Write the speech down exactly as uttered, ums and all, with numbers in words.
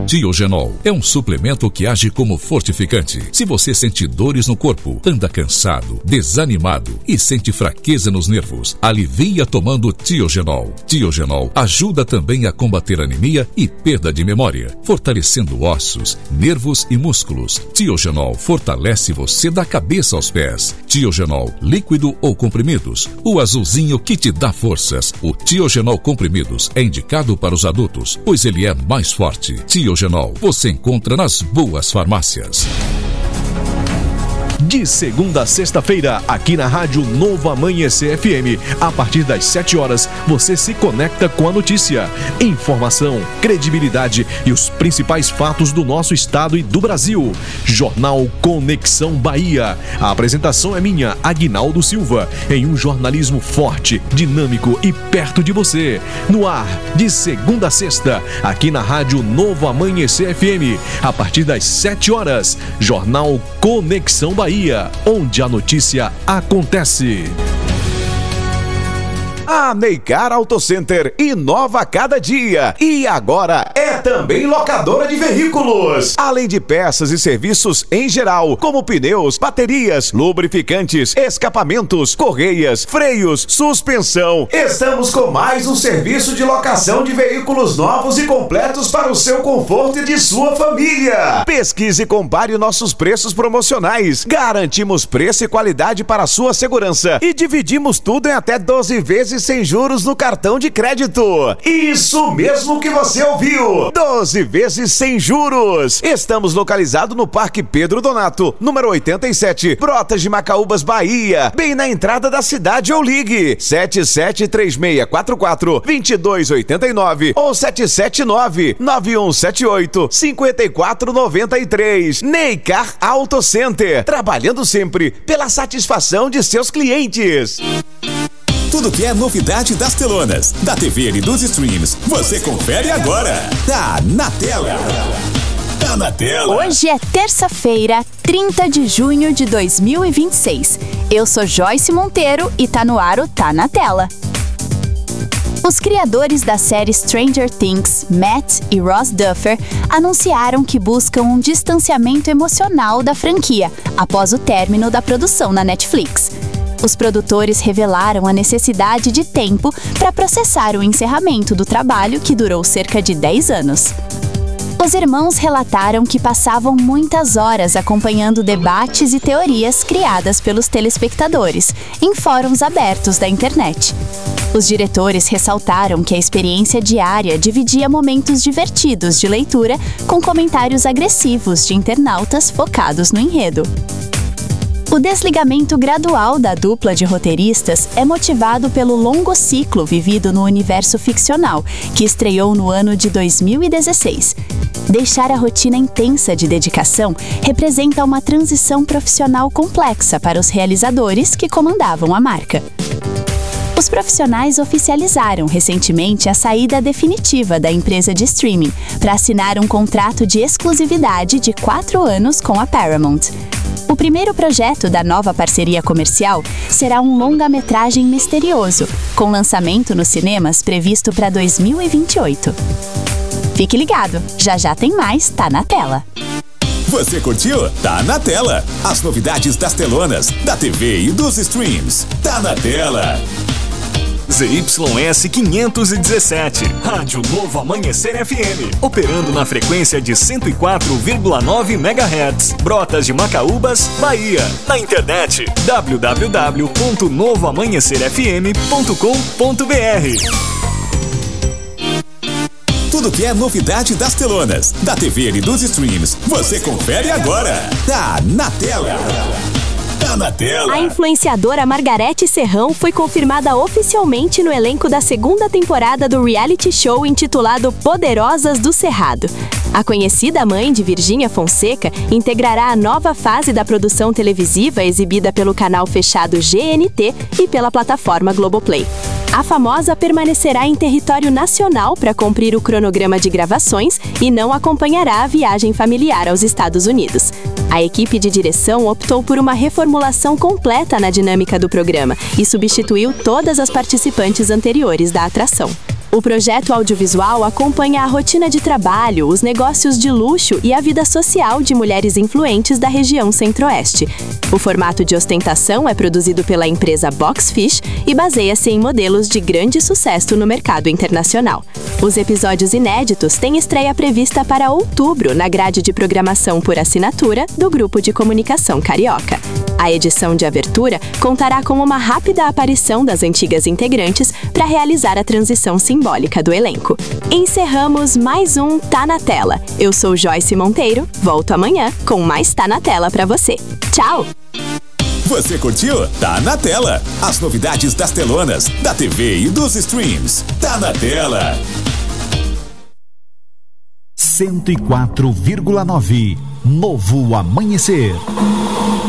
Tiogenol é um suplemento que age como fortificante. Se você sente dores no corpo, anda cansado, desanimado e sente fraqueza nos nervos, alivia tomando Tiogenol. Tiogenol ajuda também a combater anemia e perda de memória, fortalecendo ossos, nervos e músculos. Tiogenol fortalece você da cabeça aos pés. Tiogenol, líquido ou comprimidos, o azulzinho que te dá forças. O Tiogenol comprimidos é indicado para os adultos, pois ele é mais forte. Tiogenol você encontra nas boas farmácias. De segunda a sexta-feira, aqui na Rádio Novo Amanhecer F M, a partir das sete horas, você se conecta com a notícia, informação, credibilidade e os principais fatos do nosso estado e do Brasil. Jornal Conexão Bahia. A apresentação é minha, Aguinaldo Silva, em um jornalismo forte, dinâmico e perto de você. No ar, de segunda a sexta, aqui na Rádio Novo Amanhecer F M, a partir das sete horas, Jornal Conexão Bahia. Onde a notícia acontece. A Neicar Auto Center inova a cada dia e agora é também locadora de veículos. Além de peças e serviços em geral, como pneus, baterias, lubrificantes, escapamentos, correias, freios, suspensão. Estamos com mais um serviço de locação de veículos novos e completos para o seu conforto e de sua família. Pesquise e compare nossos preços promocionais. Garantimos preço e qualidade para a sua segurança e dividimos tudo em até doze vezes sem juros no cartão de crédito. Isso mesmo que você ouviu, doze vezes sem juros. Estamos localizados no Parque Pedro Donato, número oitenta e sete, Brotas de Macaúbas, Bahia, bem na entrada da cidade. Ou ligue sete sete três seis quatro quatro, dois dois oito nove ou sete sete nove, nove um sete oito, cinco quatro nove três. Neicar Auto Center, trabalhando sempre pela satisfação de seus clientes. Tudo que é novidade das telonas, da T V e dos streams, você confere agora. Tá na tela. Tá na tela. Hoje é terça-feira, trinta de junho de dois mil e vinte e seis. Eu sou Joyce Monteiro e tá no ar o Tá na Tela. Os criadores da série Stranger Things, Matt e Ross Duffer, anunciaram que buscam um distanciamento emocional da franquia após o término da produção na Netflix. Os produtores revelaram a necessidade de tempo para processar o encerramento do trabalho, que durou cerca de dez anos. Os irmãos relataram que passavam muitas horas acompanhando debates e teorias criadas pelos telespectadores em fóruns abertos da internet. Os diretores ressaltaram que a experiência diária dividia momentos divertidos de leitura com comentários agressivos de internautas focados no enredo. O desligamento gradual da dupla de roteiristas é motivado pelo longo ciclo vivido no universo ficcional, que estreou no ano de dois mil e dezesseis. Deixar a rotina intensa de dedicação representa uma transição profissional complexa para os realizadores que comandavam a marca. Os profissionais oficializaram recentemente a saída definitiva da empresa de streaming para assinar um contrato de exclusividade de quatro anos com a Paramount. O primeiro projeto da nova parceria comercial será um longa-metragem misterioso, com lançamento nos cinemas previsto para dois mil e vinte e oito. Fique ligado, já já tem mais Tá na Tela. Você curtiu? Tá na tela. As novidades das telonas, da T V e dos streams. Tá na tela. Z Y S quinhentos e dezessete, Rádio Novo Amanhecer F M, operando na frequência de cento e quatro vírgula nove megahertz, Brotas de Macaúbas, Bahia. Na internet, w w w ponto novo amanhecer f m ponto com ponto b r. Tudo que é novidade das telonas, da T V e dos streams, você confere agora. Tá na tela. Tá na tela. A influenciadora Margarete Serrão foi confirmada oficialmente no elenco da segunda temporada do reality show intitulado Poderosas do Cerrado. A conhecida mãe de Virgínia Fonseca integrará a nova fase da produção televisiva exibida pelo canal fechado G N T e pela plataforma Globoplay. A famosa permanecerá em território nacional para cumprir o cronograma de gravações e não acompanhará a viagem familiar aos Estados Unidos. A equipe de direção optou por uma reformulação completa na dinâmica do programa e substituiu todas as participantes anteriores da atração. O projeto audiovisual acompanha a rotina de trabalho, os negócios de luxo e a vida social de mulheres influentes da região Centro-Oeste. O formato de ostentação é produzido pela empresa Boxfish e baseia-se em modelos de grande sucesso no mercado internacional. Os episódios inéditos têm estreia prevista para outubro na grade de programação por assinatura do Grupo de Comunicação Carioca. A edição de abertura contará com uma rápida aparição das antigas integrantes para realizar a transição simbólica do elenco. Encerramos mais um Tá na Tela. Eu sou Joyce Monteiro, volto amanhã com mais Tá na Tela para você. Tchau! Você curtiu? Tá na Tela. As novidades das telonas, da T V e dos streams. Tá na Tela. cento e quatro vírgula nove Novo Amanhecer.